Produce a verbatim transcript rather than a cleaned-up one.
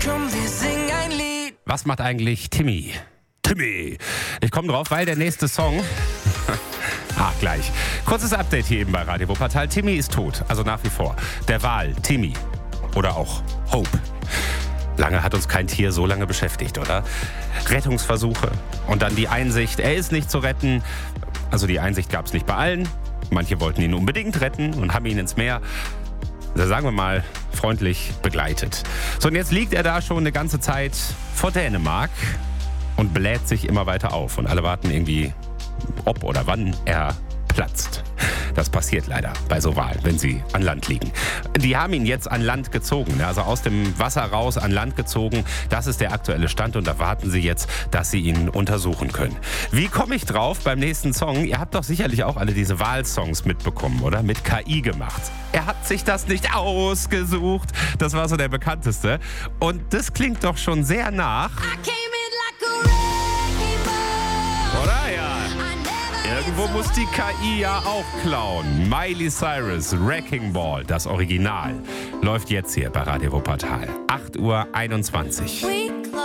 Komm, wir singen ein Lied. Was macht eigentlich Timmy? Timmy! Ich komme drauf, weil der nächste Song... Ah, gleich. Kurzes Update hier eben bei Radio Wuppertal. Timmy ist tot, also nach wie vor. Der Wal, Timmy. Oder auch Hope. Lange hat uns kein Tier so lange beschäftigt, oder? Rettungsversuche und dann die Einsicht, er ist nicht zu retten. Also die Einsicht gab es nicht bei allen. Manche wollten ihn unbedingt retten und haben ihn ins Meer, sagen wir mal, freundlich begleitet. So, und jetzt liegt er da schon eine ganze Zeit vor Dänemark und bläht sich immer weiter auf. Und alle warten irgendwie, ob oder wann er platzt. Das passiert leider bei so Walen, wenn sie an Land liegen. Die haben ihn jetzt an Land gezogen, also aus dem Wasser raus an Land gezogen. Das ist der aktuelle Stand und da warten sie jetzt, dass sie ihn untersuchen können. Wie komme ich drauf beim nächsten Song? Ihr habt doch sicherlich auch alle diese Wahlsongs mitbekommen, oder? Mit K I gemacht. Er hat sich das nicht ausgesucht. Das war so der bekannteste. Und das klingt doch schon sehr nach... Oder? Ja. Irgendwo muss die K I ja auch klauen. Miley Cyrus, Wrecking Ball, das Original, läuft jetzt hier bei Radio Wuppertal. acht Uhr einundzwanzig.